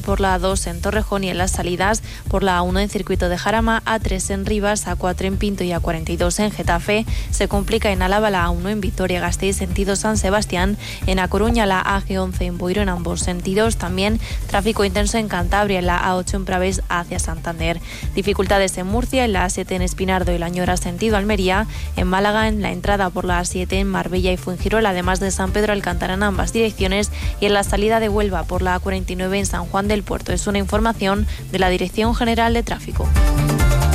por la A2 en Torrejón y en las salidas por la A1 en Circuito de Jarama, A3 en Rivas, A4 en Pinto y A42 en Getafe. Se complica en Álava la A1 en Vitoria-Gasteiz sentido San Sebastián, en A Coruña la AG11 en Boiro en ambos sentidos. También tráfico intenso en Cantabria, en la A8 en Pravés hacia Santander. Dificultades en Murcia, en la A7 en Espinardo y Lañora sentido Almería, en Málaga en la entrada por la A7 en Marbella y Fuengirola, además de San Pedro Alcántara en ambas direcciones, y en la salida de Huelva por la A49 en San Juan del Puerto. Es una información de la Dirección General de Tráfico.